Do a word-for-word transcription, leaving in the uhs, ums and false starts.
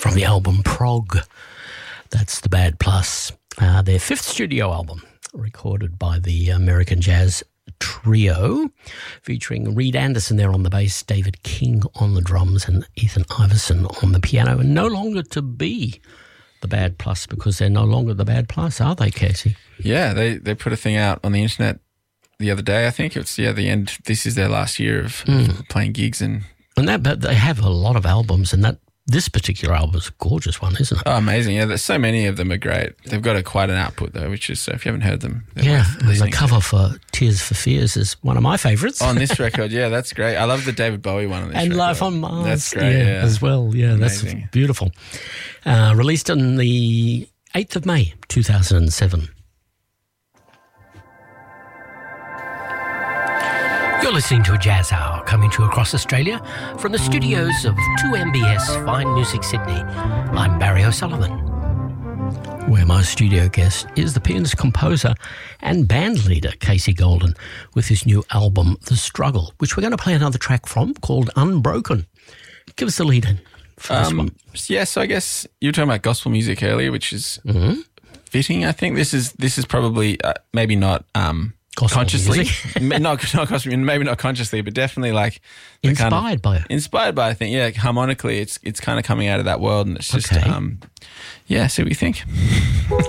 from the album Prog. That's The Bad Plus, uh, their fifth studio album, recorded by the American Jazz Trio, featuring Reed Anderson there on the bass, David King on the drums, and Ethan Iverson on the piano. And no longer to be The Bad Plus, because they're no longer The Bad Plus, are they, Casey? Yeah, they, they put a thing out on the internet the other day, I think. It's, yeah, the end. This is their last year of, mm. of playing gigs. And and that, but they have a lot of albums, and that this particular album is a gorgeous one, isn't it? Oh, amazing. Yeah, there's so many of them are great. They've got a, quite an output, though, which is, so if you haven't heard them, yeah, and the cover to. for Tears for Fears is one of my favourites. On this record, yeah, that's great. I love the David Bowie one on this and record. Life on Mars. That's great, yeah, yeah. As well, yeah, amazing. That's beautiful. Uh, released on the eighth of May, two thousand seven. You're listening to a Jazz Hour coming to you across Australia from the studios of two M B S Fine Music Sydney. I'm Barry O'Sullivan, where my studio guest is the pianist, composer and band leader Casey Golden with his new album The Struggle, which we're going to play another track from called Unbroken. Give us the lead in for this um, one. Yeah, so I guess you were talking about gospel music earlier, which is mm-hmm. fitting. I think this is this is probably uh, maybe not... Um, Gospel consciously, not not consciously, maybe not consciously, but definitely like inspired kind of, by it. Inspired by, I think, yeah, harmonically, it's it's kind of coming out of that world, and it's just, okay. um, yeah. See what you think.